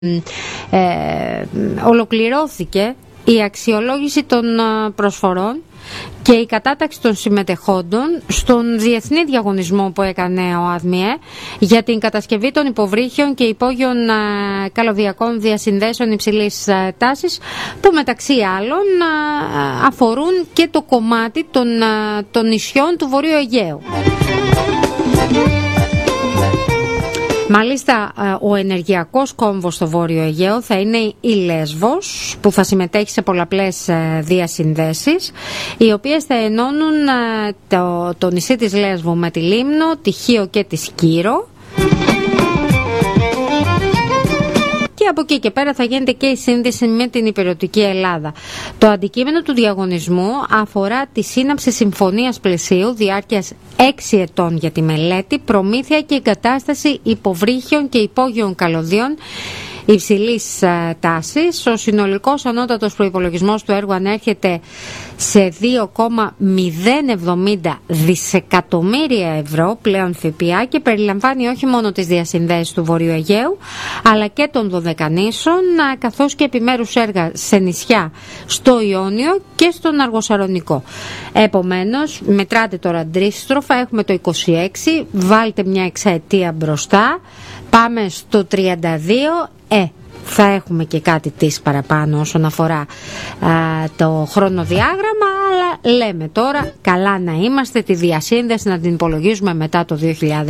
ολοκληρώθηκε η αξιολόγηση των προσφορών και η κατάταξη των συμμετεχόντων στον διεθνή διαγωνισμό που έκανε ο ΑΔΜΙΕ για την κατασκευή των υποβρύχιων και υπόγειων καλωδιακών διασυνδέσεων υψηλής τάσης, που μεταξύ άλλων αφορούν και το κομμάτι των νησιών του Βορείου Αιγαίου. Μάλιστα, ο ενεργειακός κόμβος στο Βόρειο Αιγαίο θα είναι η Λέσβος, που θα συμμετέχει σε πολλαπλές διασυνδέσεις, οι οποίες θα ενώνουν το νησί της Λέσβου με τη Λίμνο, τη Χίο και τη Σκύρο. Και από εκεί και πέρα θα γίνεται και η σύνδεση με την υπηρετική Ελλάδα. Το αντικείμενο του διαγωνισμού αφορά τη σύναψη συμφωνίας πλαισίου διάρκειας 6 ετών για τη μελέτη, προμήθεια και εγκατάσταση υποβρύχιων και υπόγειων καλωδίων υψηλής τάσης. Ο συνολικός ανώτατος προϋπολογισμός του έργου ανέρχεται σε 2,070 δισεκατομμύρια ευρώ πλέον ΦΠΑ και περιλαμβάνει όχι μόνο τις διασυνδέσεις του Βορείου Αιγαίου αλλά και των Δωδεκανήσων, καθώς και επιμέρους έργα σε νησιά στο Ιόνιο και στον Αργοσαρονικό. Επομένως, μετράτε τώρα αντίστροφα, έχουμε το 26, βάλτε μια εξαετία μπροστά, πάμε στο 32, θα έχουμε και κάτι της παραπάνω όσον αφορά το χρονοδιάγραμμα, αλλά λέμε τώρα καλά να είμαστε τη διασύνδεση να την υπολογίζουμε μετά το 2020.